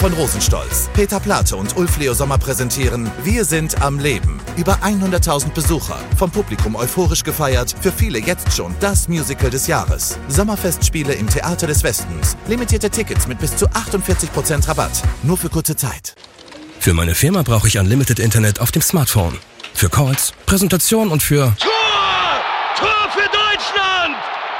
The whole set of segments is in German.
Von Rosenstolz, Peter Plate und Ulf Leo Sommer präsentieren Wir sind am Leben. Über 100.000 Besucher, vom Publikum euphorisch gefeiert, für viele jetzt schon das Musical des Jahres. Sommerfestspiele im Theater des Westens. Limitierte Tickets mit bis zu 48% Rabatt. Nur für kurze Zeit. Für meine Firma brauche ich Unlimited Internet auf dem Smartphone. Für Calls, Präsentation und für... Tor für Deutschland!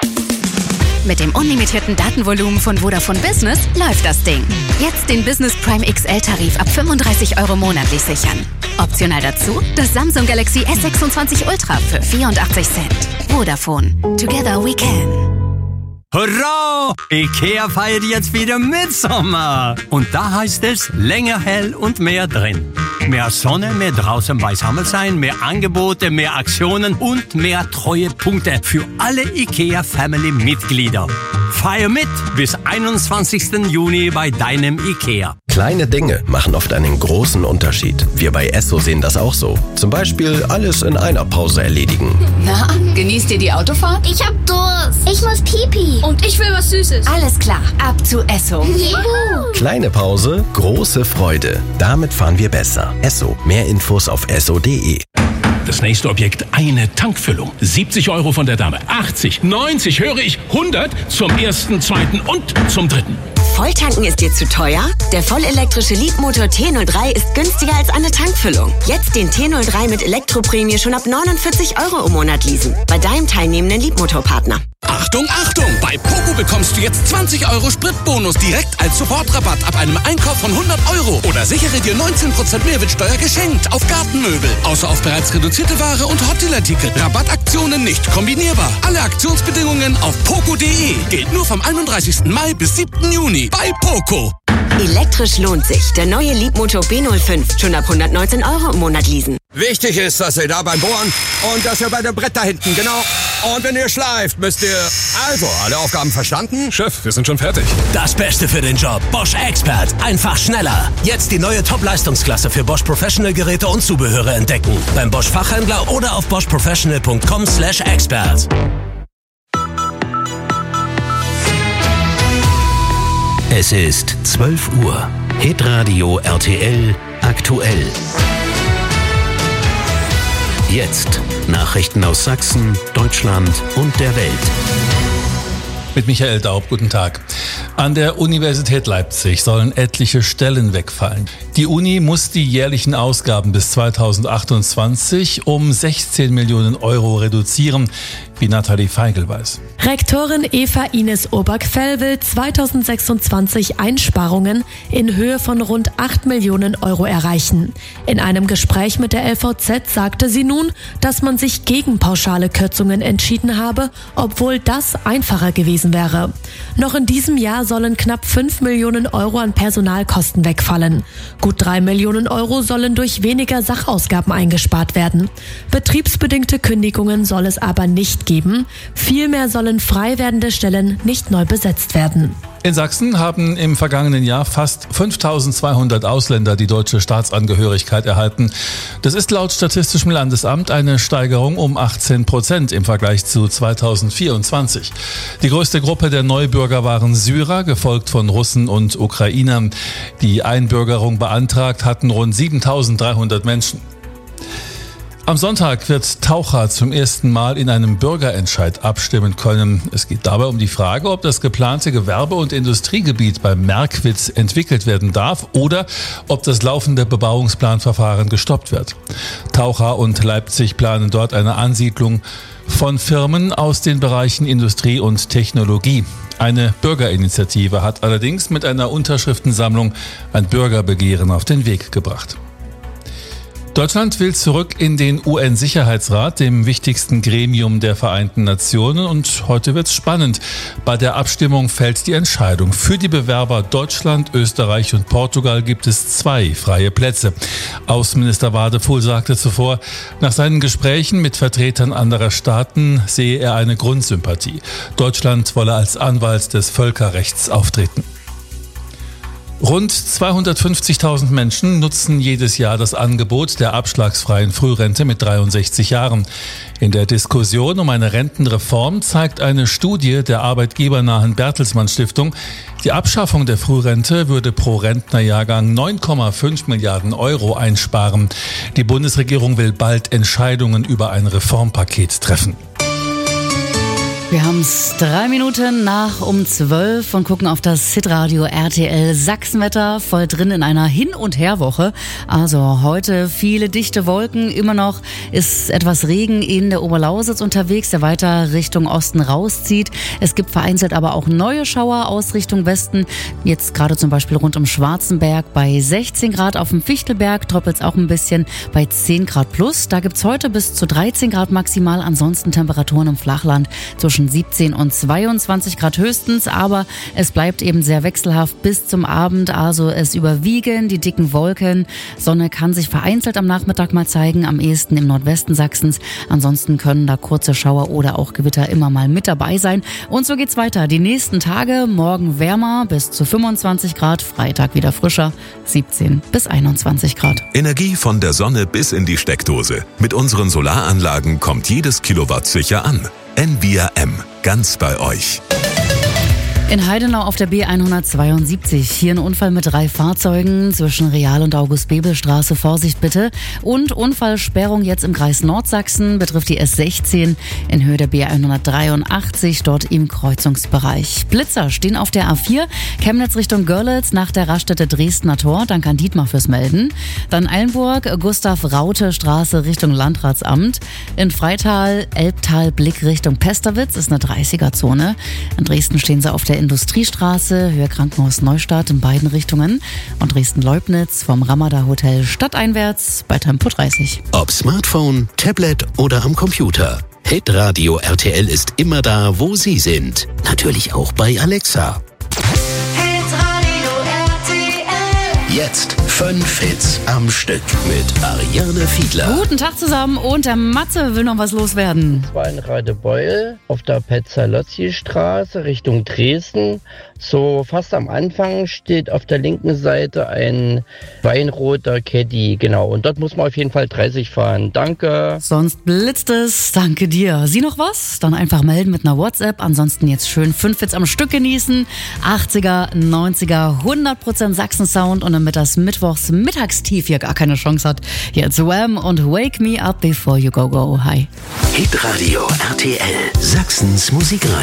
Mit dem unlimitierten Datenvolumen von Vodafone Business läuft das Ding. Jetzt den Business Prime XL-Tarif ab 35 € monatlich sichern. Optional dazu das Samsung Galaxy S26 Ultra für 84 Cent. Vodafone. Together we can. Hurra! IKEA feiert jetzt wieder Mitsommer. Und da heißt es länger hell und mehr drin. Mehr Sonne, mehr draußen beisammen sein, mehr Angebote, mehr Aktionen und mehr Treuepunkte für alle IKEA-Family-Mitglieder. Feier mit bis 21. Juni bei deinem IKEA. Kleine Dinge machen oft einen großen Unterschied. Wir bei Esso sehen das auch so. Zum Beispiel alles in einer Pause erledigen. Na, genießt ihr die Autofahrt? Ich hab Durst. Ich muss Pipi. Und ich will was Süßes. Alles klar, ab zu Esso. Juhu. Kleine Pause, große Freude. Damit fahren wir besser. Esso. Mehr Infos auf esso.de. Das nächste Objekt, eine Tankfüllung. 70 € von der Dame, 80, 90, höre ich, 100 zum ersten, zweiten und zum dritten. Volltanken ist dir zu teuer? Der vollelektrische Leapmotor T03 ist günstiger als eine Tankfüllung. Jetzt den T03 mit Elektroprämie schon ab 49 € im Monat leasen. Bei deinem teilnehmenden Leapmotor-Partner. Achtung, Achtung! Bei Poco bekommst du jetzt 20 € Spritbonus direkt als Sofortrabatt ab einem Einkauf von 100 €. Oder sichere dir 19% Mehrwertsteuer geschenkt auf Gartenmöbel. Außer auf bereits reduzierte Ware und Hotdeal-Artikel. Rabattaktionen nicht kombinierbar. Alle Aktionsbedingungen auf poco.de. Gilt nur vom 31. Mai bis 7. Juni bei Poco. Elektrisch lohnt sich. Der neue Leapmotor B05. Schon ab 119 € im Monat leasen. Wichtig ist, dass ihr da beim Bohren und dass ihr bei dem Brett da hinten, genau. Und wenn ihr schleift, müsst ihr... Also, alle Aufgaben verstanden? Chef, wir sind schon fertig. Das Beste für den Job. Bosch Expert. Einfach schneller. Jetzt die neue Top-Leistungsklasse für Bosch Professional Geräte und Zubehöre entdecken. Beim Bosch Fachhändler oder auf boschprofessional.com/expert. Es ist 12 Uhr. Hitradio RTL aktuell. Jetzt Nachrichten aus Sachsen, Deutschland und der Welt. Mit Michael Daub, guten Tag. An der Universität Leipzig sollen etliche Stellen wegfallen. Die Uni muss die jährlichen Ausgaben bis 2028 um 16 Millionen € reduzieren, wie Nathalie Feigl weiß. Rektorin Eva Ines Obergfell will 2026 Einsparungen in Höhe von rund 8 Millionen € erreichen. In einem Gespräch mit der LVZ sagte sie nun, dass man sich gegen pauschale Kürzungen entschieden habe, obwohl das einfacher gewesen wäre. Noch in diesem Jahr sollen knapp 5 Millionen € an Personalkosten wegfallen. Gut 3 Millionen € sollen durch weniger Sachausgaben eingespart werden. Betriebsbedingte Kündigungen soll es aber nicht geben. Vielmehr sollen frei werdende Stellen nicht neu besetzt werden. In Sachsen haben im vergangenen Jahr fast 5.200 Ausländer die deutsche Staatsangehörigkeit erhalten. Das ist laut Statistischem Landesamt eine Steigerung um 18% im Vergleich zu 2024. Die größte Gruppe der Neubürger waren Syrer, gefolgt von Russen und Ukrainern. Die Einbürgerung beantragt hatten rund 7.300 Menschen. Am Sonntag wird Taucher zum ersten Mal in einem Bürgerentscheid abstimmen können. Es geht dabei um die Frage, ob das geplante Gewerbe- und Industriegebiet beim Merkwitz entwickelt werden darf oder ob das laufende Bebauungsplanverfahren gestoppt wird. Taucher und Leipzig planen dort eine Ansiedlung von Firmen aus den Bereichen Industrie und Technologie. Eine Bürgerinitiative hat allerdings mit einer Unterschriftensammlung ein Bürgerbegehren auf den Weg gebracht. Deutschland will zurück in den UN-Sicherheitsrat, dem wichtigsten Gremium der Vereinten Nationen. Und heute wird's spannend. Bei der Abstimmung fällt die Entscheidung. Für die Bewerber Deutschland, Österreich und Portugal gibt es 2 freie Plätze. Außenminister Wadefuhl sagte zuvor, nach seinen Gesprächen mit Vertretern anderer Staaten sehe er eine Grundsympathie. Deutschland wolle als Anwalt des Völkerrechts auftreten. Rund 250.000 Menschen nutzen jedes Jahr das Angebot der abschlagsfreien Frührente mit 63 Jahren. In der Diskussion um eine Rentenreform zeigt eine Studie der arbeitgebernahen Bertelsmann Stiftung, die Abschaffung der Frührente würde pro Rentnerjahrgang 9,5 Milliarden Euro einsparen. Die Bundesregierung will bald Entscheidungen über ein Reformpaket treffen. Wir haben es 3 Minuten nach um 12 und gucken auf das Hitradio RTL Sachsenwetter, voll drin in einer Hin- und Herwoche. Also heute viele dichte Wolken, immer noch ist etwas Regen in der Oberlausitz unterwegs, der weiter Richtung Osten rauszieht. Es gibt vereinzelt aber auch neue Schauer aus Richtung Westen. Jetzt gerade zum Beispiel rund um Schwarzenberg bei 16 Grad, auf dem Fichtelberg tröppelt es auch ein bisschen bei 10 Grad plus. Da gibt's heute bis zu 13 Grad maximal, ansonsten Temperaturen im Flachland zwischen 17 und 22 Grad höchstens, aber es bleibt eben sehr wechselhaft bis zum Abend, also es überwiegen die dicken Wolken. Sonne kann sich vereinzelt am Nachmittag mal zeigen, am ehesten im Nordwesten Sachsens. Ansonsten können da kurze Schauer oder auch Gewitter immer mal mit dabei sein. Und so geht's weiter. Die nächsten Tage, morgen wärmer bis zu 25 Grad, Freitag wieder frischer, 17 bis 21 Grad. Energie von der Sonne bis in die Steckdose. Mit unseren Solaranlagen kommt jedes Kilowatt sicher an. Envia M, ganz bei euch. In Heidenau auf der B172. Hier ein Unfall mit 3 Fahrzeugen zwischen Real- und August-Bebel-Straße. Vorsicht bitte. Und Unfallsperrung jetzt im Kreis Nordsachsen. Betrifft die S16 in Höhe der B183, dort im Kreuzungsbereich. Blitzer stehen auf der A4. Chemnitz Richtung Görlitz nach der Raststätte Dresdner Tor. Danke an Dietmar fürs Melden. Dann Eilenburg, Gustav-Raute-Straße Richtung Landratsamt. In Freital, Elbtal, Blick Richtung Pesterwitz ist eine 30er-Zone. In Dresden stehen sie auf der Industriestraße, Höhe Krankenhaus Neustadt in beiden Richtungen. Und Dresden-Leubnitz vom Ramada Hotel stadteinwärts bei Tempo 30. Ob Smartphone, Tablet oder am Computer. Hitradio RTL ist immer da, wo Sie sind. Natürlich auch bei Alexa. Jetzt 5 Hits am Stück mit Ariane Fiedler. Guten Tag zusammen und der Matze will noch was loswerden. Es war in Radebeul auf der Petzalozzi-Straße Richtung Dresden. So fast am Anfang steht auf der linken Seite ein weinroter Caddy. Genau, und dort muss man auf jeden Fall 30 fahren. Danke. Sonst blitzt es. Danke dir. Sie noch was? Dann einfach melden mit einer WhatsApp. Ansonsten jetzt schön 5 Hits am Stück genießen. 80er, 90er, 100% Sachsen-Sound und damit das Mittwochs-Mittagstief hier gar keine Chance hat. Jetzt Wham und Wake Me Up Before You Go Go. Hi. Hitradio RTL, Sachsens Musikradio.